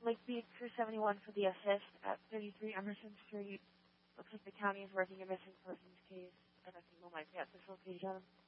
Lake Beach Crew 71 for the assist at 33 Emerson Street. Looks like the county is working a missing persons case, and a single might be at this location.